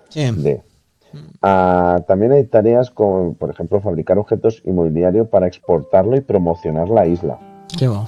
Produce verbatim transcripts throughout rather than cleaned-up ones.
Sí. D. Ah, también hay tareas como, por ejemplo, fabricar objetos y mobiliario para exportarlo y promocionar la isla. Que bo.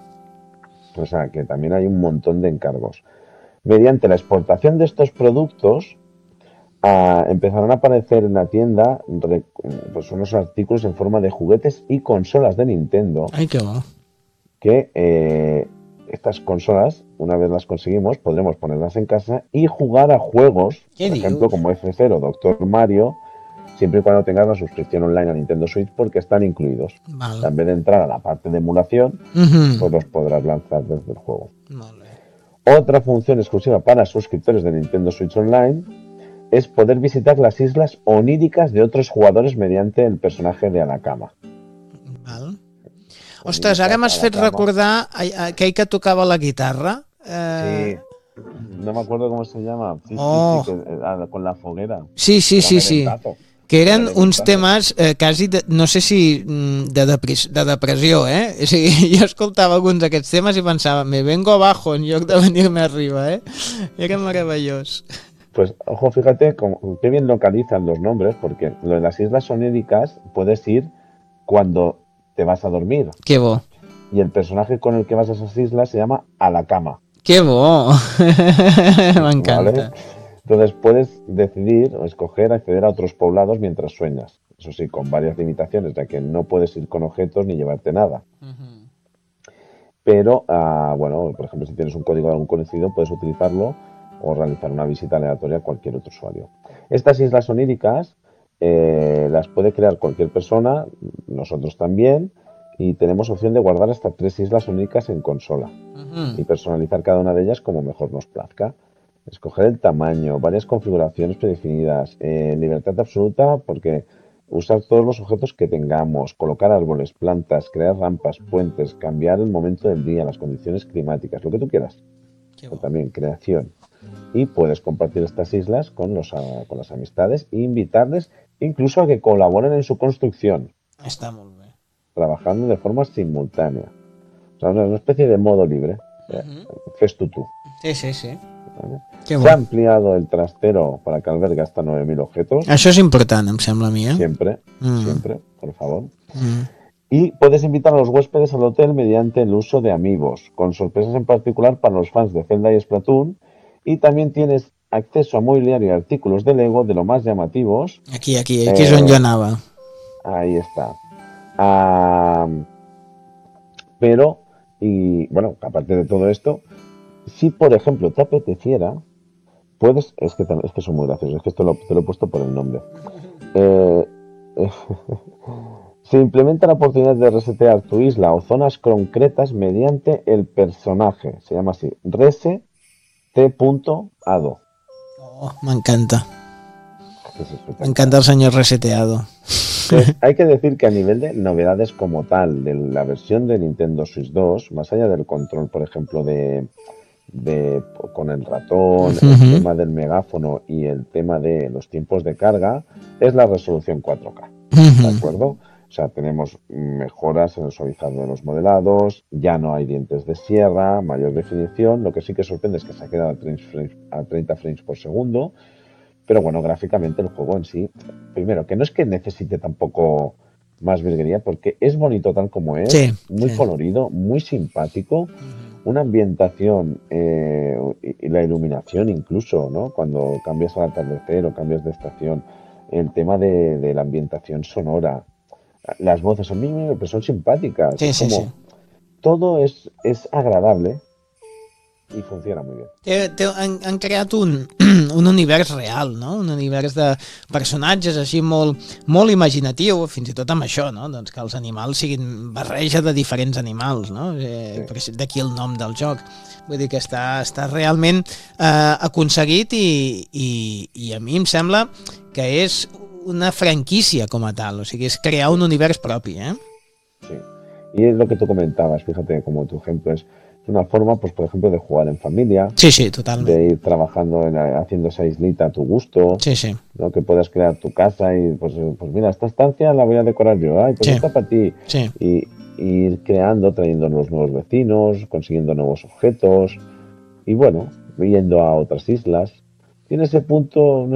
O sea, que también hay un montón de encargos. Mediante la exportación de estos productos, ah, empezarán a aparecer en la tienda re- pues unos artículos en forma de juguetes y consolas de Nintendo Ai, que bo. que eh, estas consolas, una vez las conseguimos, podremos ponerlas en casa y jugar a juegos, Què por ejemplo, dius? como F cero, Doctor Mario, siempre y cuando tengas la suscripción online a Nintendo Switch porque están incluidos. O Val. sea, en vez de entrar a la parte de emulación, Mhm. pues los podrás lanzar desde el juego. Molt bé. Otra función exclusiva para suscriptores de Nintendo Switch Online es poder visitar las islas oníricas de otros jugadores mediante el personaje de Anakama. Val. Ostres, ara Oníricas, m'has fet Anakama. recordar ai- aquell que tocava la guitarra. Eh... Sí, no me acuerdo cómo se llama. Sí, sí, sí, Oh, que eh, ah, con la foguera. sí, sí, El sí, sí. elementazo. Que El eren uns elementazo. temes eh, quasi, de, no sé si mm, de, depres, de depressió, eh? O sigui, jo escoltava alguns d'aquests temes i pensava, me vengo abajo en lloc de venir-me arriba, eh? Era meravellós. Pues, ojo, fíjate cómo- qué bien localizan los nombres, porque lo de las islas oníricas puedes ir cuando te vas a dormir. Que bo. Y el personaje con el que vas a esas islas se llama Alakama, Que bo. ¿vale? M'encanta. Entonces puedes decidir o escoger acceder a otros poblados mientras sueñas. Eso sí, con varias limitaciones, ya que no puedes ir con objetos ni llevarte nada. Mhm. Pero, ah, bueno, por ejemplo, si tienes un código de algún conocido, puedes utilizarlo o realizar una visita aleatoria a cualquier otro usuario. Estas islas oníricas eh, las puede crear cualquier persona, nosotros también, y tenemos opción de guardar hasta tres islas oníricas en consola Mhm. y personalizar cada una de ellas como mejor nos plazca. Escoger el tamaño, varias configuraciones predefinidas, eh, libertad absoluta porque usar todos los objetos que tengamos, colocar árboles, plantas, crear rampas, puentes, cambiar el momento del día, las condiciones climáticas, lo que tú quieras. Que Pero bo. también creación. Y puedes compartir estas islas con, los, ah, con las amistades e invitarles incluso a que colaboren en su construcción, Està molt bé. trabajando de forma simultánea. O sea, una, una especie de modo libre. Eh, Mhm. Fes tú tú. Sí, sí, sí. ¿Vale? Que Se ha bo. ampliado el trastero para que albergue hasta nueve mil objetos. Això és important, em sembla a mi, eh? Siempre, Mm. siempre, por favor. Mm. Y puedes invitar a los huéspedes al hotel mediante el uso de amigos, con sorpresas en particular para los fans de Zelda y Splatoon. Y también tienes acceso a mobiliario y artículos de Lego de lo más llamativos. Aquí, aquí, aquí és on jo Eh, anava. ahí está. Ah, pero, y bueno, aparte de todo esto, si por ejemplo te apeteciera, puedes, es que, tam- es que son muy graciosos, es que esto lo, te lo he puesto por el nombre. Eh, Se implementa la oportunidad de resetear tu isla o zonas concretas mediante el personaje. Se llama así, reset.ado. Oh, m'encanta. Es M'encanta espectacular. el senyor reseteado. Entonces, hay que decir que a nivel de novedades como tal de la versión de Nintendo Switch dos, más allá del control, por ejemplo, de, de con el ratón, el Mhm. tema del megáfono y el tema de los tiempos de carga, es la resolución cuatro K. ¿De Mhm. acuerdo? O sea, tenemos mejoras en el suavizado de los modelados, ya no hay dientes de sierra, mayor definición. Lo que sí que sorprende es que se ha quedado a treinta frames, a treinta frames por segundo. Pero bueno, gráficamente el juego en sí, primero, que no es que necesite tampoco más virguería, porque es bonito tal como Sí, es, muy sí. colorido, muy simpático, Mhm. una ambientación eh, y, y la iluminación incluso, ¿no? Cuando cambias al atardecer o cambias de estación, el tema de, de la ambientación sonora, las voces son, mí, pero son simpáticas, Sí, es sí, sí. como, todo es, es agradable y funciona muy bien. Té, té, han, han creat un, un univers real, no? Un univers de personatges així molt, molt imaginatiu, fins i tot amb això, no? Doncs que els animals siguin barreja de diferents animals, no? Eh, Sí. D'aquí el nom del joc. Vull dir que està, està realment eh, aconseguit i, i, i a mi em sembla que és una franquícia com a tal, o sigui, és crear un Sí. univers propi, eh? Sí. Y es lo que tú comentabas, fíjate, como tu ejemplo es, es una forma, pues por ejemplo, de jugar en familia, Sí, sí, totalment. de ir trabajando, en, haciendo esa islita a tu gusto, Sí, sí. ¿no? Que puedas crear tu casa y pues, eh, pues mira, esta estancia la voy a decorar yo, ay, pues Sí, esta para ti. sí. Y, y ir creando, trayendo los nuevos vecinos, consiguiendo nuevos objetos y bueno, yendo a otras islas. Tiene ese punto, no